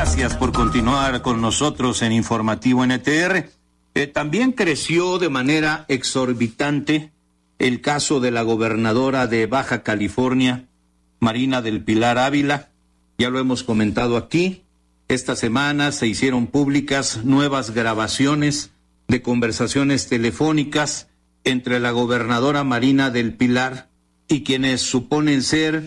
Gracias por continuar con nosotros en Informativo NTR. También creció de manera exorbitante el caso de la gobernadora de Baja California, Marina del Pilar Ávila. Ya lo hemos comentado aquí. Esta semana se hicieron públicas nuevas grabaciones de conversaciones telefónicas entre la gobernadora Marina del Pilar y quienes suponen ser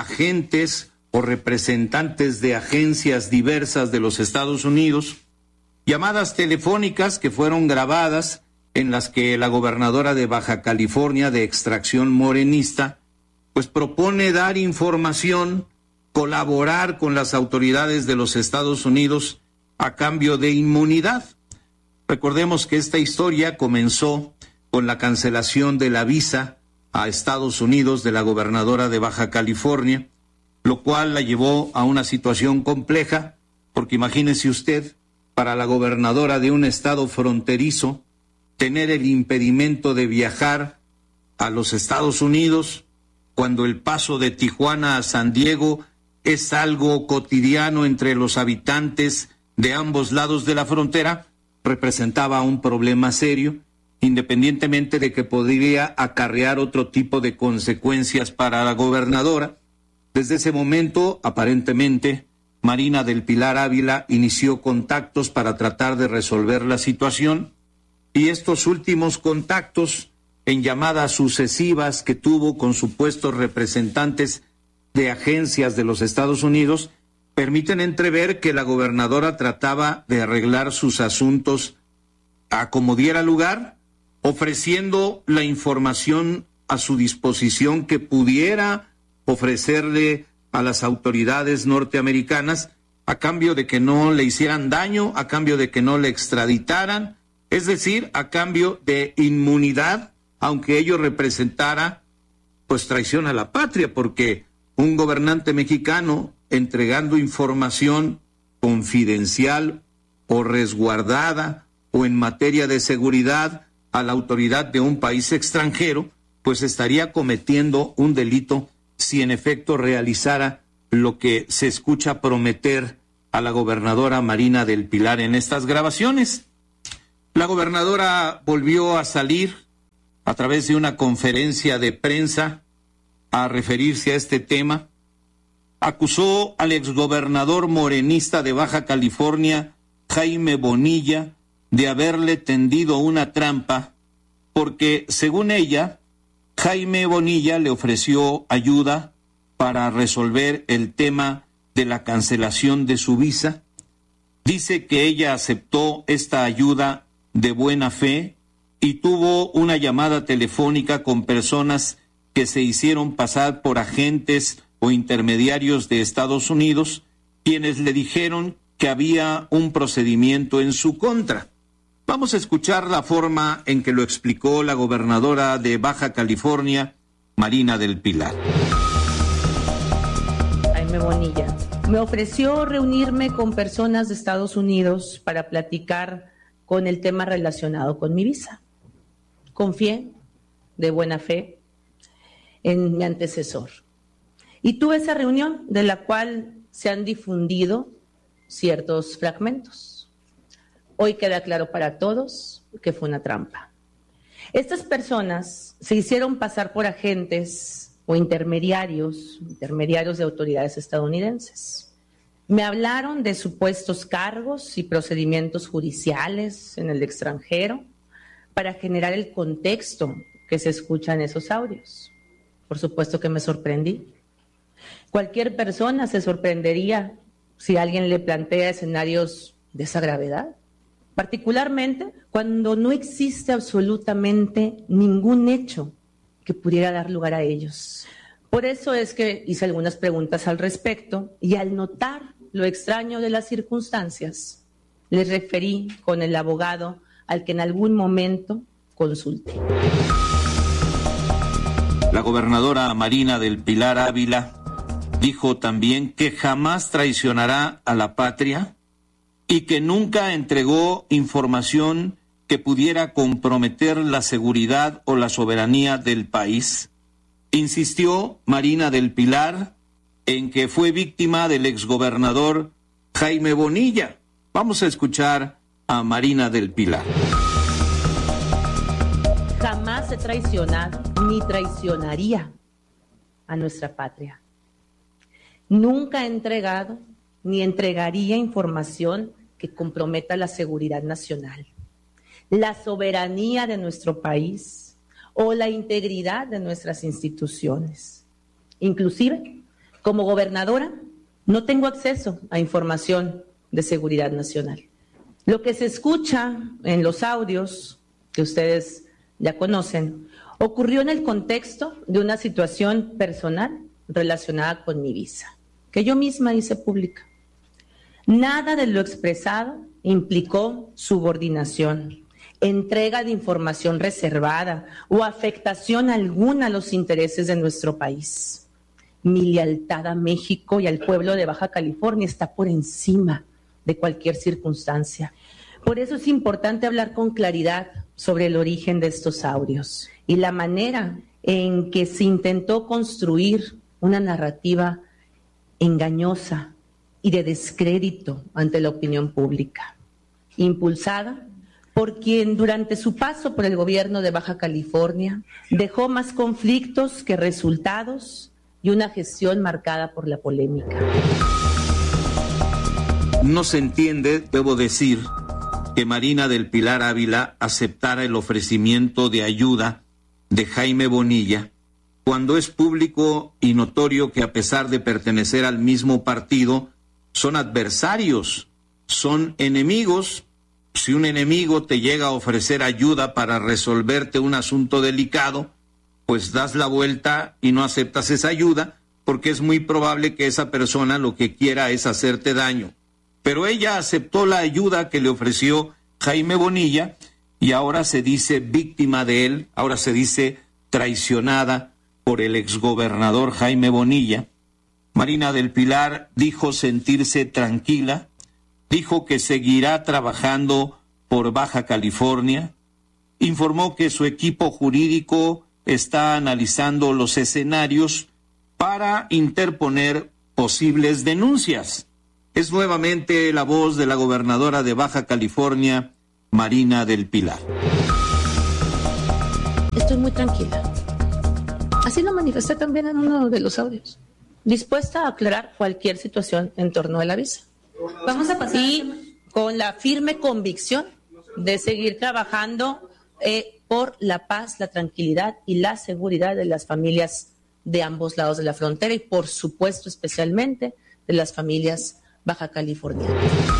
agentes o representantes de agencias diversas de los Estados Unidos, llamadas telefónicas que fueron grabadas en las que la gobernadora de Baja California de extracción morenista pues propone dar información, colaborar con las autoridades de los Estados Unidos a cambio de inmunidad. Recordemos que esta historia comenzó con la cancelación de la visa a Estados Unidos de la gobernadora de Baja California, lo cual la llevó a una situación compleja, porque imagínese usted, para la gobernadora de un estado fronterizo, tener el impedimento de viajar a los Estados Unidos, cuando el paso de Tijuana a San Diego es algo cotidiano entre los habitantes de ambos lados de la frontera, representaba un problema serio, independientemente de que podría acarrear otro tipo de consecuencias para la gobernadora. Desde ese momento, aparentemente, Marina del Pilar Ávila inició contactos para tratar de resolver la situación, y estos últimos contactos, en llamadas sucesivas que tuvo con supuestos representantes de agencias de los Estados Unidos, permiten entrever que la gobernadora trataba de arreglar sus asuntos a como diera lugar, ofreciendo la información a su disposición que pudiera ofrecerle a las autoridades norteamericanas a cambio de que no le hicieran daño, a cambio de que no le extraditaran, es decir, a cambio de inmunidad, aunque ello representara pues traición a la patria, porque un gobernante mexicano entregando información confidencial o resguardada o en materia de seguridad a la autoridad de un país extranjero, pues estaría cometiendo un delito si en efecto realizara lo que se escucha prometer a la gobernadora Marina del Pilar en estas grabaciones. La gobernadora volvió a salir a través de una conferencia de prensa a referirse a este tema. Acusó al exgobernador morenista de Baja California, Jaime Bonilla, de haberle tendido una trampa, porque, según ella, Jaime Bonilla le ofreció ayuda para resolver el tema de la cancelación de su visa. Dice que ella aceptó esta ayuda de buena fe y tuvo una llamada telefónica con personas que se hicieron pasar por agentes o intermediarios de Estados Unidos, quienes le dijeron que había un procedimiento en su contra. Vamos a escuchar la forma en que lo explicó la gobernadora de Baja California, Marina del Pilar. Jaime Bonilla me ofreció reunirme con personas de Estados Unidos para platicar con el tema relacionado con mi visa. Confié de buena fe en mi antecesor. Y tuve esa reunión de la cual se han difundido ciertos fragmentos. Hoy queda claro para todos que fue una trampa. Estas personas se hicieron pasar por agentes o intermediarios de autoridades estadounidenses. Me hablaron de supuestos cargos y procedimientos judiciales en el extranjero para generar el contexto que se escucha en esos audios. Por supuesto que me sorprendí. Cualquier persona se sorprendería si alguien le plantea escenarios de esa gravedad, particularmente cuando no existe absolutamente ningún hecho que pudiera dar lugar a ellos. Por eso es que hice algunas preguntas al respecto y al notar lo extraño de las circunstancias, les referí con el abogado al que en algún momento consulté. La gobernadora Marina del Pilar Ávila dijo también que jamás traicionará a la patria y que nunca entregó información que pudiera comprometer la seguridad o la soberanía del país. Insistió Marina del Pilar en que fue víctima del exgobernador Jaime Bonilla. Vamos a escuchar a Marina del Pilar. Jamás he traicionado ni traicionaría a nuestra patria. Nunca he entregado ni entregaría información que comprometa la seguridad nacional, la soberanía de nuestro país o la integridad de nuestras instituciones. Inclusive, como gobernadora, no tengo acceso a información de seguridad nacional. Lo que se escucha en los audios que ustedes ya conocen ocurrió en el contexto de una situación personal relacionada con mi visa, que yo misma hice pública. Nada de lo expresado implicó subordinación, entrega de información reservada o afectación alguna a los intereses de nuestro país. Mi lealtad a México y al pueblo de Baja California está por encima de cualquier circunstancia. Por eso es importante hablar con claridad sobre el origen de estos audios y la manera en que se intentó construir una narrativa engañosa y de descrédito ante la opinión pública, impulsada por quien durante su paso por el gobierno de Baja California dejó más conflictos que resultados y una gestión marcada por la polémica. No se entiende, debo decir, que Marina del Pilar Ávila aceptara el ofrecimiento de ayuda de Jaime Bonilla, cuando es público y notorio que a pesar de pertenecer al mismo partido, son adversarios, son enemigos. Si un enemigo te llega a ofrecer ayuda para resolverte un asunto delicado, pues das la vuelta y no aceptas esa ayuda, porque es muy probable que esa persona lo que quiera es hacerte daño. Pero ella aceptó la ayuda que le ofreció Jaime Bonilla y ahora se dice víctima de él, ahora se dice traicionada por el exgobernador Jaime Bonilla. Marina del Pilar dijo sentirse tranquila, dijo que seguirá trabajando por Baja California, informó que su equipo jurídico está analizando los escenarios para interponer posibles denuncias. Es nuevamente la voz de la gobernadora de Baja California, Marina del Pilar. Estoy muy tranquila. Así lo manifesté también en uno de los audios. Dispuesta a aclarar cualquier situación en torno a la visa. Vamos a pasar. Y con la firme convicción de seguir trabajando por la paz, la tranquilidad y la seguridad de las familias de ambos lados de la frontera y, por supuesto, especialmente de las familias baja californianas.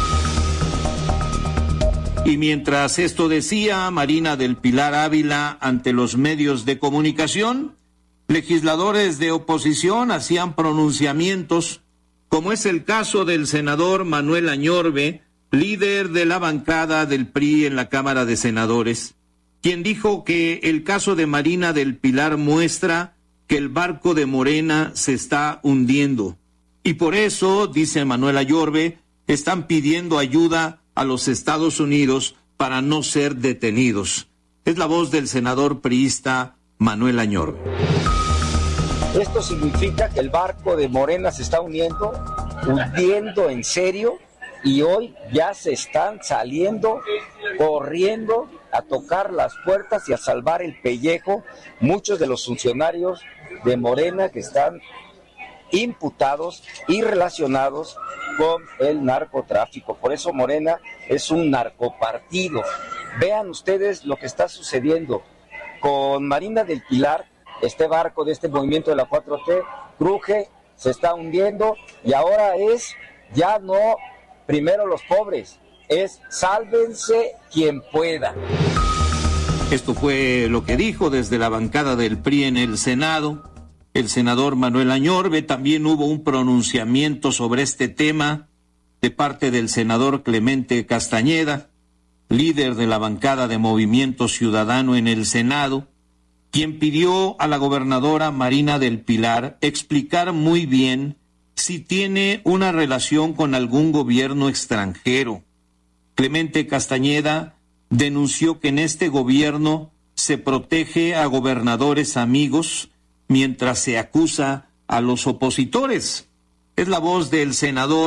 Y mientras esto decía Marina del Pilar Ávila ante los medios de comunicación, legisladores de oposición hacían pronunciamientos, como es el caso del senador Manuel Añorbe, líder de la bancada del PRI en la Cámara de Senadores, quien dijo que el caso de Marina del Pilar muestra que el barco de Morena se está hundiendo. Y por eso, dice Manuel Añorbe, están pidiendo ayuda a los Estados Unidos para no ser detenidos. Es la voz del senador priista Manuel Añorbe. Esto significa que el barco de Morena se está hundiendo en serio, y hoy ya se están saliendo, corriendo a tocar las puertas y a salvar el pellejo muchos de los funcionarios de Morena que están imputados y relacionados con el narcotráfico. Por eso Morena es un narcopartido. Vean ustedes lo que está sucediendo con Marina del Pilar. Este barco de este movimiento de la 4T cruje, se está hundiendo, y ahora es ya no primero los pobres, es sálvense quien pueda. Esto fue lo que dijo desde la bancada del PRI en el Senado el senador Manuel Añorbe. También hubo un pronunciamiento sobre este tema de parte del senador Clemente Castañeda, líder de la bancada de Movimiento Ciudadano en el Senado, quien pidió a la gobernadora Marina del Pilar explicar muy bien si tiene una relación con algún gobierno extranjero. Clemente Castañeda denunció que en este gobierno se protege a gobernadores amigos mientras se acusa a los opositores. Es la voz del senador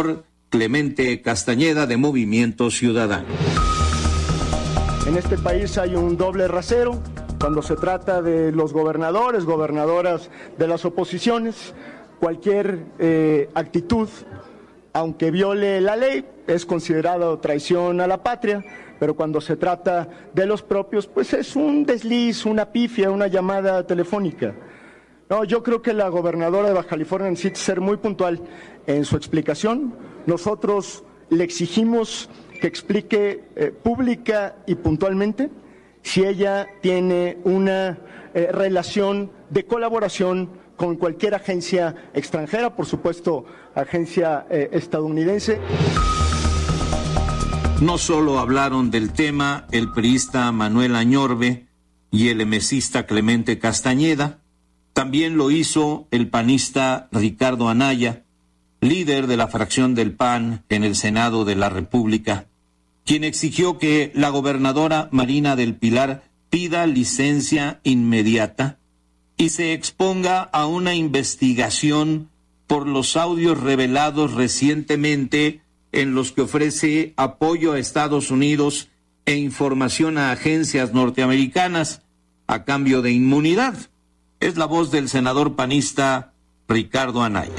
Clemente Castañeda, de Movimiento Ciudadano. En este país hay un doble rasero cuando se trata de los gobernadores, gobernadoras de las oposiciones. Cualquier actitud, aunque viole la ley, es considerado traición a la patria, pero cuando se trata de los propios, pues es un desliz, una pifia, una llamada telefónica. No, yo creo que la gobernadora de Baja California necesita ser muy puntual en su explicación. Nosotros le exigimos que explique pública y puntualmente si ella tiene una relación de colaboración con cualquier agencia extranjera, por supuesto, agencia estadounidense. No solo hablaron del tema el priista Manuel Añorbe y el emesista Clemente Castañeda, también lo hizo el panista Ricardo Anaya, líder de la fracción del PAN en el Senado de la República, quien exigió que la gobernadora Marina del Pilar pida licencia inmediata y se exponga a una investigación por los audios revelados recientemente en los que ofrece apoyo a Estados Unidos e información a agencias norteamericanas a cambio de inmunidad. Es la voz del senador panista Ricardo Anaya.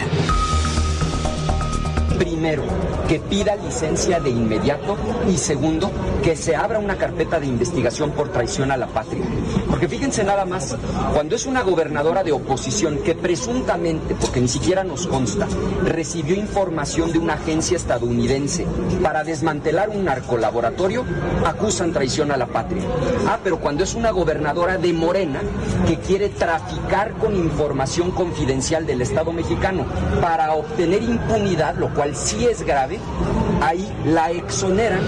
Primero, que pida licencia de inmediato, y segundo, que se abra una carpeta de investigación por traición a la patria. Porque fíjense nada más, cuando es una gobernadora de oposición que presuntamente, porque ni siquiera nos consta, recibió información de una agencia estadounidense para desmantelar un narcolaboratorio, acusan traición a la patria. Pero cuando es una gobernadora de Morena que quiere traficar con información confidencial del Estado mexicano para obtener impunidad, lo cual sí es grave, ahí la exoneran.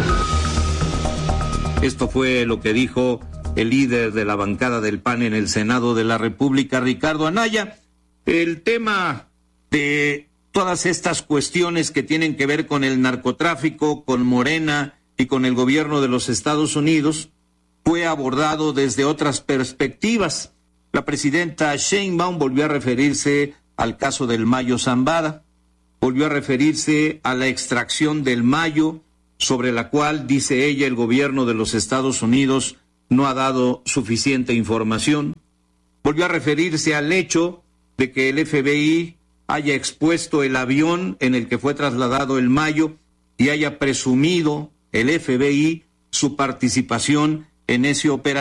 Esto fue lo que dijo el líder de la bancada del PAN en el Senado de la República, Ricardo Anaya. El tema de todas estas cuestiones que tienen que ver con el narcotráfico, con Morena y con el gobierno de los Estados Unidos fue abordado desde otras perspectivas. La presidenta Sheinbaum volvió a referirse al caso del Mayo Zambada, volvió a referirse a la extracción del Mayo, sobre la cual, dice ella, el gobierno de los Estados Unidos no ha dado suficiente información. Volvió a referirse al hecho de que el FBI haya expuesto el avión en el que fue trasladado el Mayo y haya presumido el FBI su participación en ese operativo.